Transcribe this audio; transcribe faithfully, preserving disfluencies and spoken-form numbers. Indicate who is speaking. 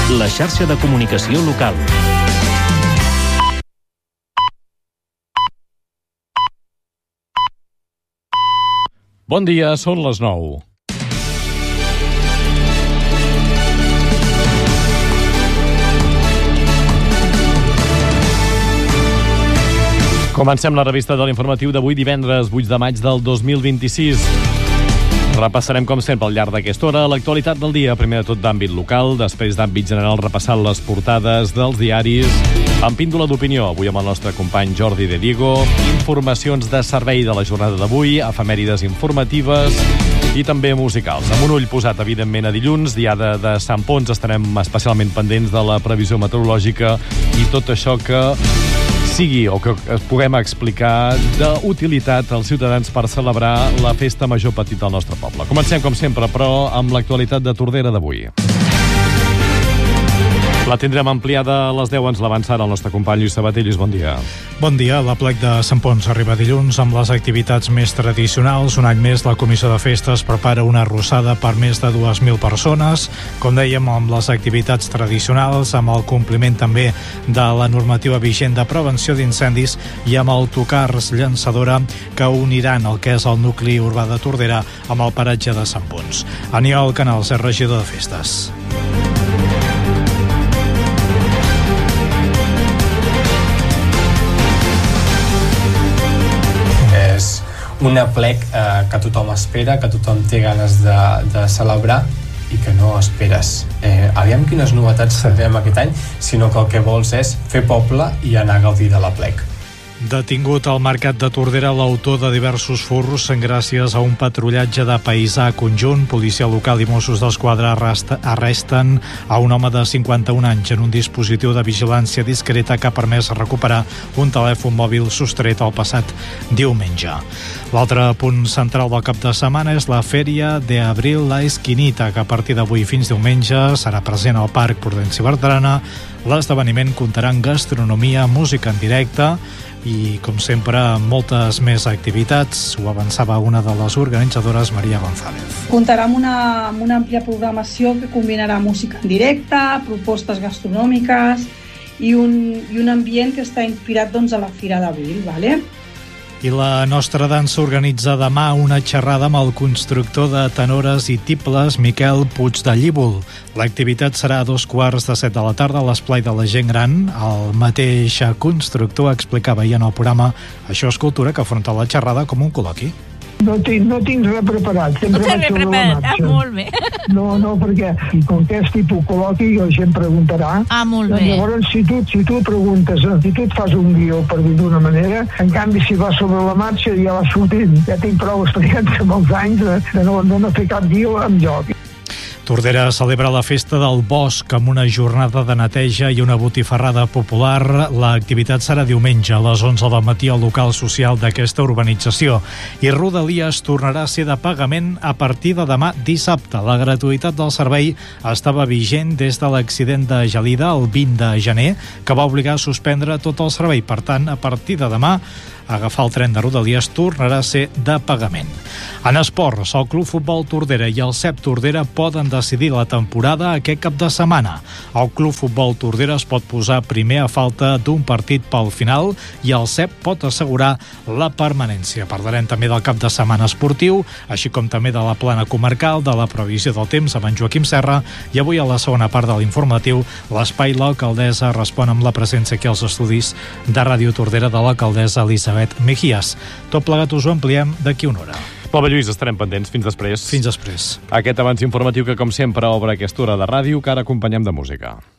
Speaker 1: la xarxa de comunicació local.
Speaker 2: Bon dia, són les nou. Comencem la revista de l'informatiu d'avui, divendres vuit de maig del dos mil vint-i-sis. Repassarem, com sempre, al llarg d'aquesta hora, l'actualitat del dia, primer de tot d'àmbit local, després d'àmbit general, repassant les portades dels diaris, amb píndola d'opinió, avui amb el nostre company Jordi de Diego, informacions de servei de la jornada d'avui, efemèrides informatives i també musicals. Amb un ull posat, evidentment, a dilluns, diada de Sant Ponç, estarem especialment pendents de la previsió meteorològica i tot això que sigui o que puguem explicar d'utilitat als ciutadans per celebrar la festa major petita del nostre poble. Comencem, com sempre, però, amb l'actualitat de Tordera d'avui. La tindrem ampliada a les deu, ens l'avançarà el nostre company Lluís Sabater. Lluís, bon dia.
Speaker 3: Bon dia. L'Aplec de Sant Ponç arriba dilluns amb les activitats més tradicionals. Un any més, la Comissió de Festes prepara una arrossada per més de dues mil persones. Com dèiem, amb les activitats tradicionals, amb el compliment també de la normativa vigent de prevenció d'incendis i amb autocars llançadora que uniran el que és el nucli urbà de Tordera amb el paratge de Sant Ponç. Aniol Canals és regidor de Festes.
Speaker 4: Un aplec eh, que tothom espera, que tothom té ganes de, de celebrar i que no esperes eh, aviam quines novetats tindrem aquest any, sinó que el que vols és fer poble i anar a gaudir de l'aplec.
Speaker 3: Detingut al mercat de Tordera l'autor de diversos furts gràcies a un patrullatge de paisà conjunt. Policia local i Mossos d'Esquadra arresten a un home de cinquanta-un anys en un dispositiu de vigilància discreta que ha permès recuperar un telèfon mòbil sostret el passat diumenge. L'altre punt central del cap de setmana és la Fèria de Abril La Esquinita, que a partir d'avui fins diumenge serà present al Parc Prudenci Bertrana. L'esdeveniment comptarà amb gastronomia, música en directe i, com sempre, moltes més activitats. Ho avançava una de les organitzadores, Maria González.
Speaker 5: Comptarà amb una, amb una àmplia programació que combinarà música en directe, propostes gastronòmiques i un, i un ambient que està inspirat doncs, a la Fira d'Abril, ¿vale?
Speaker 3: I la nostra dansa organitza demà una xerrada amb el constructor de tenores i tibles, Miquel Puig de Llívol. L'activitat serà a dos quarts de set de la tarda a l'Esplai de la Gent Gran. El mateix constructor explicava ahir en el programa Això és Cultura que afronta la xerrada com un col·loqui.
Speaker 6: No tinc, no tinc res preparat.
Speaker 7: No tens res preparat, ah, molt bé.
Speaker 6: No, no, perquè com que és tipus col·loqui, la gent preguntarà.
Speaker 7: Ah, molt bé.
Speaker 6: Doncs llavors, si tu, si tu preguntes, si tu et fas un guió, per dir d'una manera, en canvi, si vas sobre la marxa, ja va sortint. Ja tinc prou experiència amb els anys de, de, no, de no fer cap guió en lloc.
Speaker 3: Tordera celebra la festa del bosc amb una jornada de neteja i una botifarrada popular. L'activitat serà diumenge a les onze del matí al local social d'aquesta urbanització. I Rodalies tornarà a ser de pagament a partir de demà dissabte. La gratuïtat del servei estava vigent des de l'accident de Gelida el vint de gener, que va obligar a suspendre tot el servei. Per tant, a partir de demà, agafar el tren de Rodalies tornarà a ser de pagament. En esports, el Club Futbol Tordera i el C E P Tordera poden decidir la temporada aquest cap de setmana. El Club Futbol Tordera es pot posar primer a falta d'un partit pel final i el C E P pot assegurar la permanència. Parlarem també del cap de setmana esportiu, així com també de la plana comarcal, de la previsió del temps amb en Joaquim Serra, i avui a la segona part de l'informatiu, l'espai L'Alcaldessa respon amb la presència aquí als estudis de Ràdio Tordera de l'alcaldessa Elisabet Mejías. Tot plegat us ho ampliem d'aquí una hora.
Speaker 2: Molt bé, Lluís, estarem pendents. Fins després.
Speaker 3: Fins després.
Speaker 2: Aquest avanç informatiu que, com sempre, obre aquesta hora de ràdio que ara acompanyem de música.